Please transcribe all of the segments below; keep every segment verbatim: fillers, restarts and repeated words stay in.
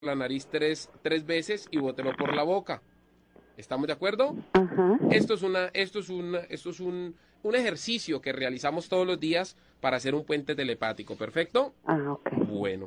la nariz tres, tres veces y bótelo por la boca. ¿Estamos de acuerdo? Ajá. Esto es una, esto es una, esto es un, un ejercicio que realizamos todos los días para hacer un puente telepático. ¿Perfecto? Ah, ok. Bueno.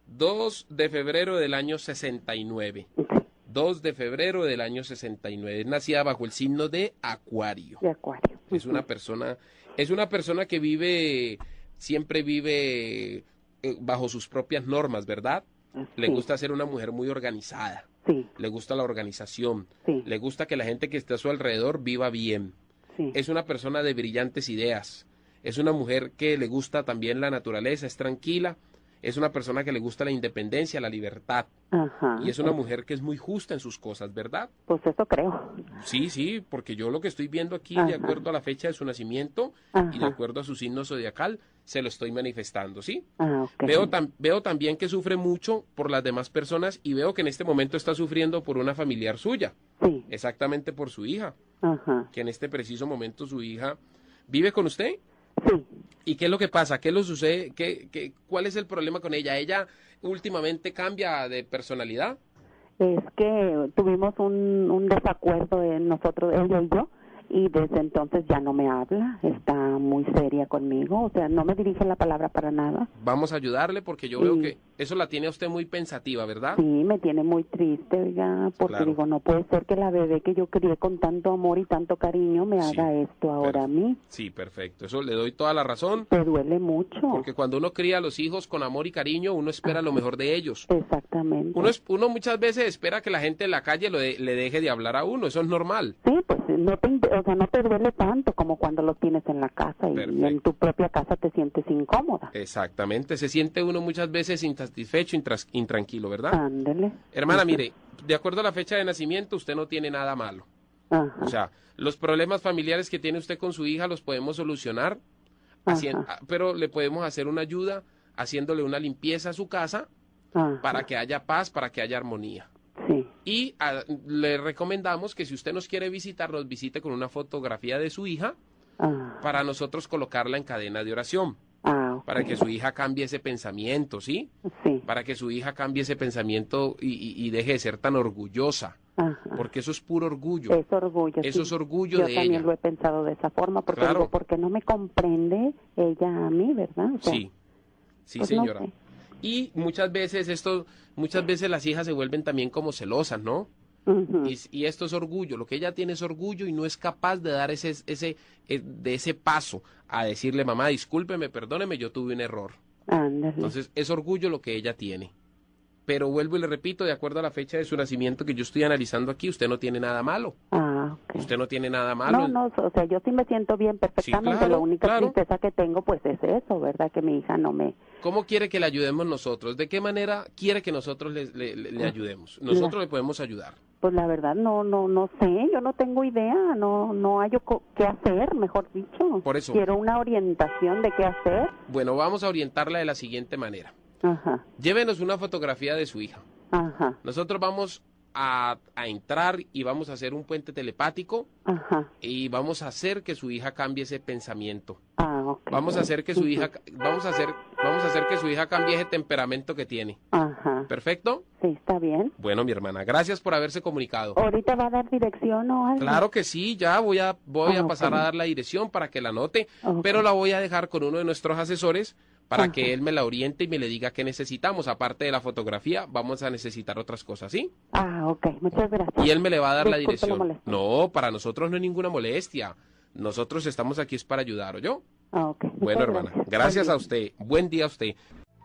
dos de febrero del año sesenta y nueve. Sí, dos de febrero del año sesenta y nueve. Es nacida bajo el signo de Acuario. de acuario. Es una persona, es una persona que vive, siempre vive eh, bajo sus propias normas, ¿verdad? Ujú. Le Sí, gusta ser una mujer muy organizada. sí, Le gusta la organización, sí, le gusta que la gente que esté a su alrededor viva bien. sí. Es una persona de brillantes ideas, es una mujer que le gusta también la naturaleza, es tranquila, es una persona que le gusta la independencia, la libertad, Ajá. y es una mujer que es muy justa en sus cosas, ¿verdad? Pues eso creo. Sí, sí, porque yo lo que estoy viendo aquí, Ajá. de acuerdo a la fecha de su nacimiento y de Ajá. acuerdo a su signo zodiacal, se lo estoy manifestando, ¿sí? Ah, ok. Veo, tam- veo también que sufre mucho por las demás personas y veo que en este momento está sufriendo por una familiar suya, Sí. exactamente por su hija, Ajá. que en este preciso momento su hija vive con usted. Sí. ¿Y qué es lo que pasa? ¿Qué lo sucede? ¿Qué, qué, cuál es el problema con ella? ¿Ella últimamente cambia de personalidad? Es que tuvimos un, un desacuerdo en nosotros, ella y yo, y desde entonces ya no me habla, está muy seria conmigo, o sea, no me dirige la palabra para nada. Vamos a ayudarle porque yo veo Y que eso la tiene a usted muy pensativa, ¿verdad? sí, me tiene muy triste, oiga, porque Claro. digo, no puede ser que la bebé que yo crié con tanto amor y tanto cariño me Sí, haga esto ahora a perf- mí. sí, perfecto. Eso le doy toda la razón, Te duele mucho. porque cuando uno cría a los hijos con amor y cariño, uno espera lo mejor de ellos. Exactamente. Uno, es, uno muchas veces espera que la gente en la calle lo de- le deje de hablar a uno, eso es normal. Sí, pues no te, inte- o sea, no te duele tanto como cuando lo tienes en la casa y, y en Perfecto. tu propia casa te sientes incómoda. Exactamente, se siente uno muchas veces insatisfecho, intras- intranquilo, ¿verdad? Ándele. Hermana, Ajá. mire, de acuerdo a la fecha de nacimiento, usted no tiene nada malo. Ajá. O sea, los problemas familiares que tiene usted con su hija los podemos solucionar, hacien- Ajá. pero le podemos hacer una ayuda haciéndole una limpieza a su casa Ajá. para que haya paz, para que haya armonía. Sí. Y ah, le recomendamos que si usted nos quiere visitar, nos visite con una fotografía de su hija Ah, para nosotros colocarla en cadena de oración, ah, ok. para que su hija cambie ese pensamiento, ¿sí? Sí. Para que su hija cambie ese pensamiento y, y- y deje de ser tan orgullosa, Ajá. porque eso es puro orgullo. Es orgullo. Eso sí. es orgullo Yo de también ella. lo he pensado de esa forma, porque Claro. digo, porque no me comprende ella a mí, ¿verdad? O sea, Sí, sí, pues no señora. sé. Y muchas veces esto, muchas veces las hijas se vuelven también como celosas, ¿no? Ujú. Y, y esto es orgullo. Lo que ella tiene es orgullo y no es capaz de dar ese, ese, eh, de ese paso a decirle, mamá, discúlpeme, perdóneme, yo tuve un error. Ándale. Entonces, es orgullo lo que ella tiene. Pero vuelvo y le repito, de acuerdo a la fecha de su nacimiento que yo estoy analizando aquí, usted no tiene nada malo. Ah, ok. Usted no tiene nada malo. No, no, o sea, yo sí me siento bien perfectamente. claro, La única claro. tristeza que tengo, pues, es eso, ¿verdad? Que mi hija no me... ¿Cómo quiere que le ayudemos nosotros? ¿De qué manera quiere que nosotros le, le- le- le ayudemos? Nosotros le podemos ayudar. Pues la verdad no, no, no sé, yo no tengo idea, no, no hallo co- qué hacer, mejor dicho. Por eso. Quiero una orientación de qué hacer. Bueno, vamos a orientarla de la siguiente manera. Ajá, Llévenos una fotografía de su hija. ajá, Nosotros vamos a, a entrar y vamos a hacer un puente telepático ajá. y vamos a hacer que su hija cambie ese pensamiento. Ah, ok. Vamos a hacer que su hija, vamos a hacer, vamos a hacer que su hija cambie ese temperamento que tiene. Ajá, ¿Perfecto? sí, está bien. Bueno, mi hermana, gracias por haberse comunicado. ¿Ahorita va a dar dirección o algo? Claro que sí, ya voy a, voy Ah, a pasar ok. a dar la dirección para que la anote, Ok. pero la voy a dejar con uno de nuestros asesores para Ajá. que él me la oriente y me le diga qué necesitamos. Aparte de la fotografía, vamos a necesitar otras cosas, ¿sí? Ah, ok, muchas gracias. Y él me le va a dar la Disculpe la dirección. molestia. No, para nosotros no hay ninguna molestia. Nosotros estamos aquí es para ayudar, ¿oyó? Ah, ok. Muchas Bueno, hermana, gracias a Buen día. usted. Buen día a usted.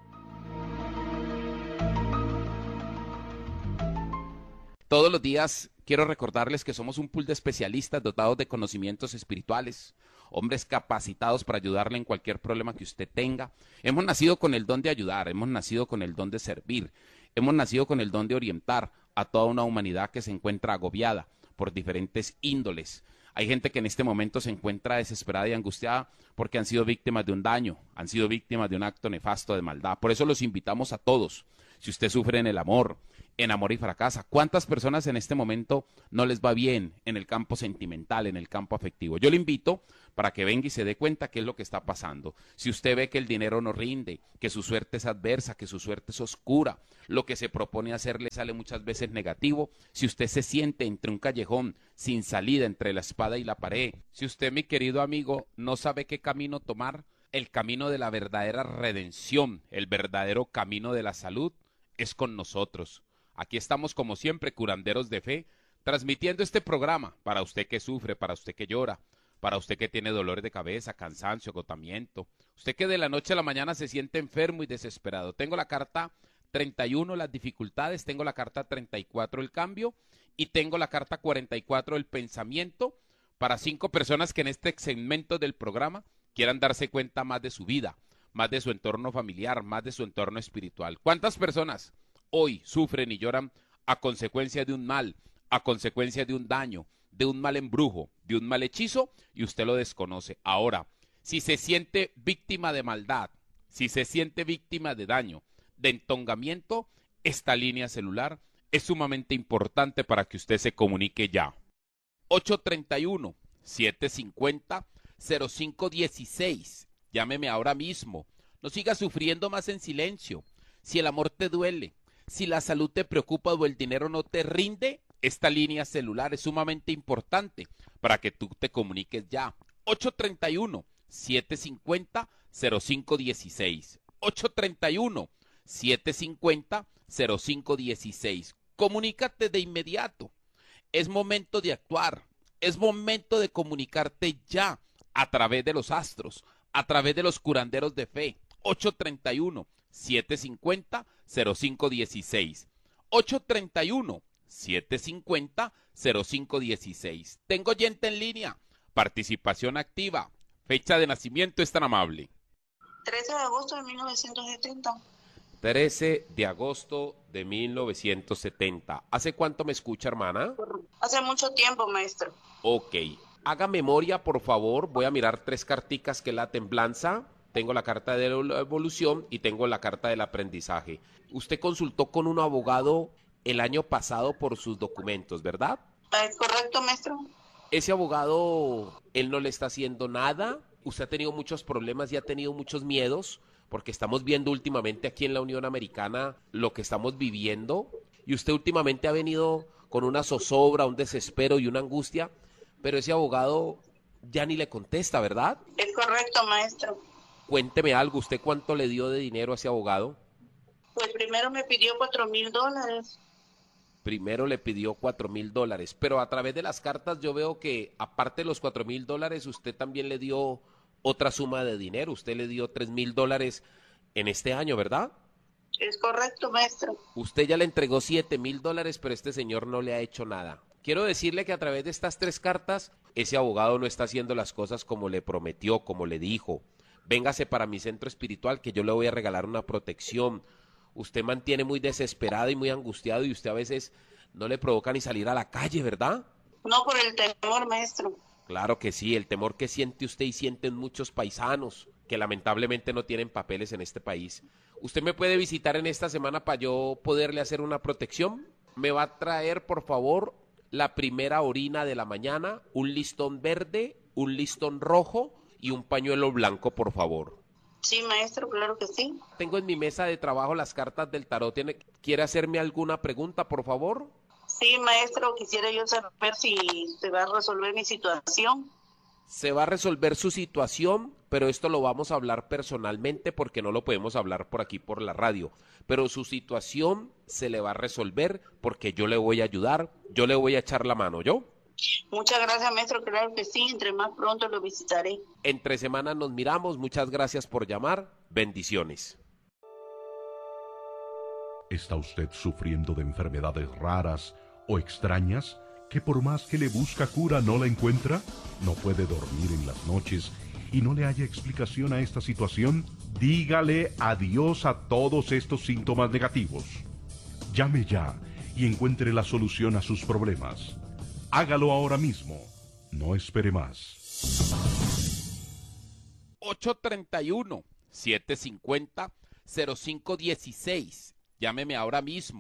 Todos los días quiero recordarles que somos un pool de especialistas dotados de conocimientos espirituales, hombres capacitados para ayudarle en cualquier problema que usted tenga. Hemos nacido con el don de ayudar, hemos nacido con el don de servir, hemos nacido con el don de orientar a toda una humanidad que se encuentra agobiada por diferentes índoles. Hay gente que en este momento se encuentra desesperada y angustiada porque han sido víctimas de un daño, han sido víctimas de un acto nefasto de maldad. Por eso los invitamos a todos. Si usted sufre en el amor, enamora y fracasa. ¿Cuántas personas en este momento no les va bien en el campo sentimental, en el campo afectivo? Yo le invito para que venga y se dé cuenta qué es lo que está pasando. Si usted ve que el dinero no rinde, que su suerte es adversa, que su suerte es oscura, lo que se propone hacer le sale muchas veces negativo, si usted se siente entre un callejón sin salida, entre la espada y la pared, si usted, mi querido amigo, no sabe qué camino tomar, el camino de la verdadera redención, el verdadero camino de la salud, es con nosotros. Aquí estamos como siempre, curanderos de fe, transmitiendo este programa para usted que sufre, para usted que llora, para usted que tiene dolores de cabeza, cansancio, agotamiento, usted que de la noche a la mañana se siente enfermo y desesperado. Tengo la carta treinta y uno, las dificultades, tengo la carta treinta y cuatro, el cambio, y tengo la carta cuarenta y cuatro, el pensamiento, para cinco personas que en este segmento del programa quieran darse cuenta más de su vida, más de su entorno familiar, más de su entorno espiritual. ¿Cuántas personas hoy sufren y lloran a consecuencia de un mal, a consecuencia de un daño, de un mal embrujo, de un mal hechizo, y usted lo desconoce? Ahora, si se siente víctima de maldad, si se siente víctima de daño, de entongamiento, esta línea celular es sumamente importante para que usted se comunique ya. ocho treinta y uno, siete cincuenta, cero cinco dieciséis. Llámeme ahora mismo. No siga sufriendo más en silencio. Si el amor te duele, si la salud te preocupa o el dinero no te rinde, esta línea celular es sumamente importante para que tú te comuniques ya. ocho treinta y uno, siete cincuenta, cero cinco dieciséis. ocho treinta y uno, siete cincuenta, cero cinco dieciséis. Comunícate de inmediato. Es momento de actuar. Es momento de comunicarte ya a través de los astros, a través de los curanderos de fe. ocho treinta y uno, siete cincuenta, cero cinco dieciséis. ocho treinta y uno, siete cincuenta, cero cinco dieciséis. Tengo oyente en línea. Participación activa. Fecha de nacimiento, es tan amable. trece de agosto de mil novecientos setenta. trece de agosto de mil novecientos setenta. ¿Hace cuánto me escucha, hermana? Hace mucho tiempo, maestro. Ok. Haga memoria, por favor. Voy a mirar tres carticas, que es la temblanza. Tengo la carta de la evolución y tengo la carta del aprendizaje. Usted consultó con un abogado el año pasado por sus documentos, ¿verdad? ¿Es correcto, maestro? Ese abogado, él no le está haciendo nada. Usted ha tenido muchos problemas y ha tenido muchos miedos, porque estamos viendo últimamente aquí en la Unión Americana lo que estamos viviendo. Y usted últimamente ha venido con una zozobra, un desespero y una angustia, pero ese abogado ya ni le contesta, ¿verdad? Es correcto, maestro. Cuénteme algo, ¿usted cuánto le dio de dinero a ese abogado? Pues primero me pidió cuatro mil dólares. Primero le pidió cuatro mil dólares, pero a través de las cartas yo veo que aparte de los cuatro mil dólares, usted también le dio otra suma de dinero. Usted le dio tres mil dólares en este año, ¿verdad? Es correcto, maestro. Usted ya le entregó siete mil dólares, pero este señor no le ha hecho nada. Quiero decirle que a través de estas tres cartas, ese abogado no está haciendo las cosas como le prometió, como le dijo. Véngase para mi centro espiritual que yo le voy a regalar una protección. Usted mantiene muy desesperado y muy angustiado y usted a veces no le provoca ni salir a la calle, ¿verdad? No por el temor, maestro. Claro que sí, el temor que siente usted y sienten muchos paisanos que lamentablemente no tienen papeles en este país. ¿Usted me puede visitar en esta semana para yo poderle hacer una protección? Me va a traer, por favor, la primera orina de la mañana, un listón verde, un listón rojo y un pañuelo blanco, por favor. Sí, maestro, claro que sí. Tengo en mi mesa de trabajo las cartas del tarot. ¿Tiene, ¿Quiere hacerme alguna pregunta, por favor? Sí, maestro, quisiera yo saber si se va a resolver mi situación. Se va a resolver su situación, pero esto lo vamos a hablar personalmente porque no lo podemos hablar por aquí por la radio. Pero su situación se le va a resolver porque yo le voy a ayudar, yo le voy a echar la mano, ¿yo? Muchas gracias, maestro, claro que sí, entre más pronto lo visitaré. Entre semanas nos miramos, muchas gracias por llamar, bendiciones. ¿Está usted sufriendo de enfermedades raras o extrañas que por más que le busca cura no la encuentra? ¿No puede dormir en las noches y no le haya explicación a esta situación? Dígale adiós a todos estos síntomas negativos. Llame ya y encuentre la solución a sus problemas. Hágalo ahora mismo. No espere más. ocho treinta y uno, siete cincuenta, cero cinco dieciséis. Llámeme ahora mismo.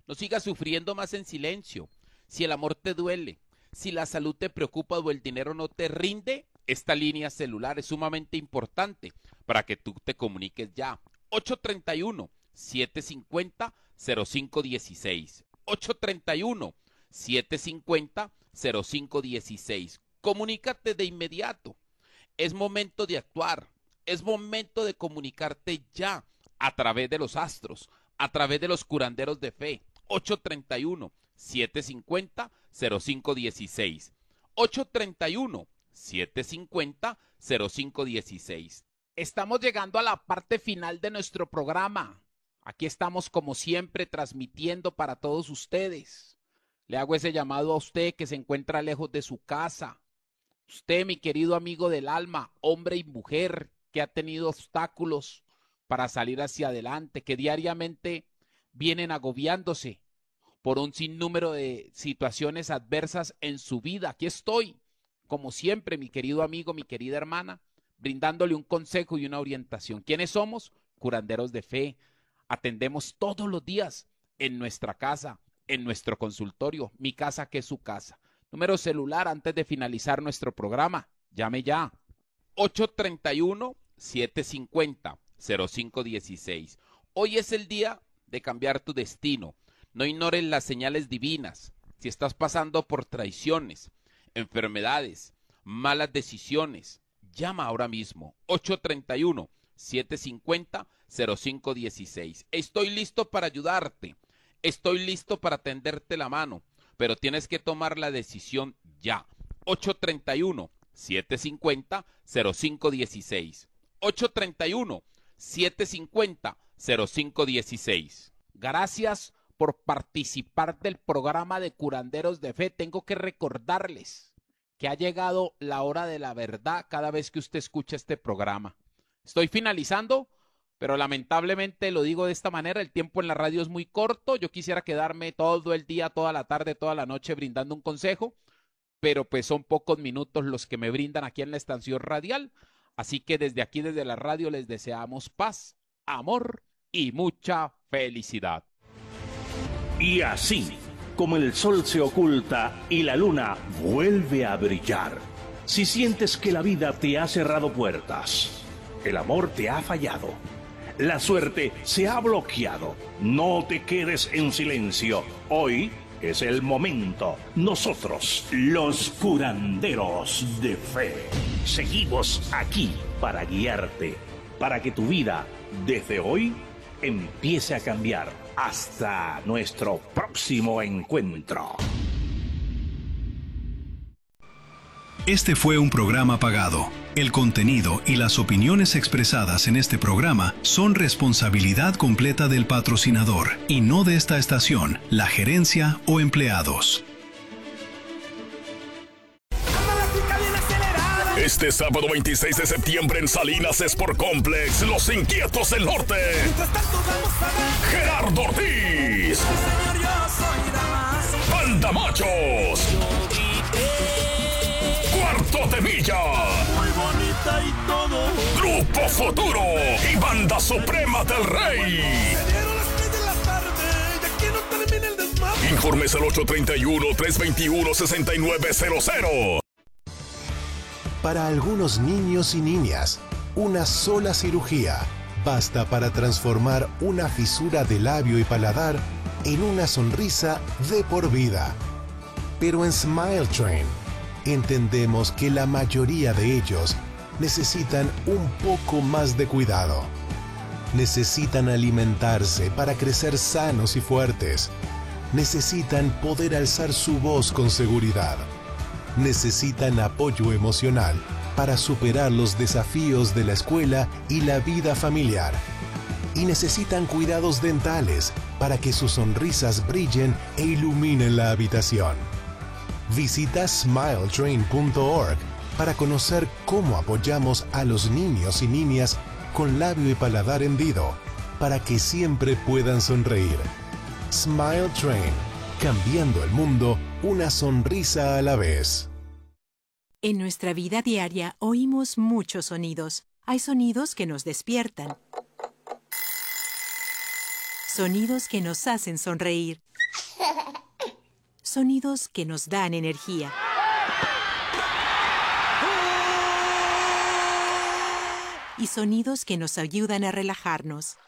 No sigas sufriendo más en silencio. Si el amor te duele, si la salud te preocupa o el dinero no te rinde, esta línea celular es sumamente importante para que tú te comuniques ya. ocho tres uno, siete cinco cero, cero cinco uno seis. ocho tres uno, siete cinco cero, cero cinco uno seis. Comunícate de inmediato. Es momento de actuar. Es momento de comunicarte ya a través de los astros, a través de los curanderos de fe. ocho tres uno, siete cinco cero, cero cinco uno seis. ocho tres uno, siete cinco cero, cero cinco uno seis. Estamos llegando a la parte final de nuestro programa. Aquí estamos como siempre transmitiendo para todos ustedes. Le hago ese llamado a usted que se encuentra lejos de su casa. Usted, mi querido amigo del alma, hombre y mujer que ha tenido obstáculos para salir hacia adelante, que diariamente vienen agobiándose por un sinnúmero de situaciones adversas en su vida. Aquí estoy, como siempre, mi querido amigo, mi querida hermana, brindándole un consejo y una orientación. ¿Quiénes somos? Curanderos de fe. Atendemos todos los días en nuestra casa, en nuestro consultorio, mi casa que es su casa. Número celular antes de finalizar nuestro programa. Llame ya. ocho tres uno, siete cinco cero, cero cinco uno seis. Hoy es el día de cambiar tu destino. No ignores las señales divinas. Si estás pasando por traiciones, enfermedades, malas decisiones, llama ahora mismo. ocho tres uno, siete cinco cero, cero cinco uno seis. Estoy listo para ayudarte. Estoy listo para tenderte la mano, pero tienes que tomar la decisión ya. ocho tres uno, siete cinco cero, cero cinco uno seis. ocho tres uno, siete cinco cero, cero cinco uno seis. Gracias por participar del programa de Curanderos de Fe. Tengo que recordarles que ha llegado la hora de la verdad cada vez que usted escucha este programa. Estoy finalizando, pero lamentablemente lo digo de esta manera, el tiempo en la radio es muy corto. Yo quisiera quedarme todo el día, toda la tarde, toda la noche brindando un consejo, pero pues son pocos minutos los que me brindan aquí en la estación radial. Así que desde aquí, desde la radio, les deseamos paz, amor y mucha felicidad. Y así, como el sol se oculta y la luna vuelve a brillar, si sientes que la vida te ha cerrado puertas, el amor te ha fallado, la suerte se ha bloqueado, no te quedes en silencio. Hoy es el momento. Nosotros, los curanderos de fe, seguimos aquí para guiarte, para que tu vida, desde hoy, empiece a cambiar. Hasta nuestro próximo encuentro. Este fue un programa pagado. El contenido y las opiniones expresadas en este programa son responsabilidad completa del patrocinador y no de esta estación, la gerencia o empleados. Este sábado veintiséis de septiembre en Salinas Sport Complex, Los Inquietos del Norte. Gerardo Ortiz. Banda Machos. Cuarto de Milla. Muy bonita y todo. Grupo Futuro y Banda Suprema del Rey. Informes al ocho tres uno, tres dos uno, seis nueve cero cero. Para algunos niños y niñas, una sola cirugía basta para transformar una fisura de labio y paladar en una sonrisa de por vida. Pero en Smile Train entendemos que la mayoría de ellos necesitan un poco más de cuidado. Necesitan alimentarse para crecer sanos y fuertes. Necesitan poder alzar su voz con seguridad. Necesitan apoyo emocional para superar los desafíos de la escuela y la vida familiar. Y necesitan cuidados dentales para que sus sonrisas brillen e iluminen la habitación. Visita smile train punto org para conocer cómo apoyamos a los niños y niñas con labio y paladar hendido para que siempre puedan sonreír. Smile Train, cambiando el mundo una sonrisa a la vez. En nuestra vida diaria oímos muchos sonidos. Hay sonidos que nos despiertan. Sonidos que nos hacen sonreír. sonidos que nos dan energía. Y sonidos que nos ayudan a relajarnos.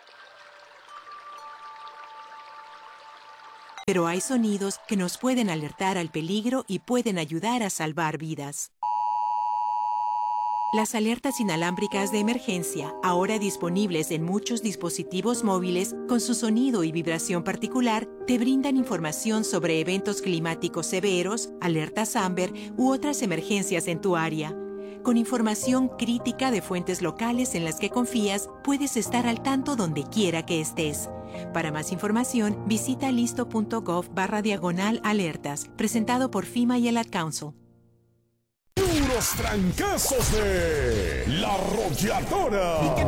Pero hay sonidos que nos pueden alertar al peligro y pueden ayudar a salvar vidas. Las alertas inalámbricas de emergencia, ahora disponibles en muchos dispositivos móviles con su sonido y vibración particular, te brindan información sobre eventos climáticos severos, alertas Amber u otras emergencias en tu área. Con información crítica de fuentes locales en las que confías, puedes estar al tanto donde quiera que estés. Para más información, visita listo.gov barra diagonal alertas, presentado por FEMA y el Ad Council. Duros trancazos de La Arrolladora.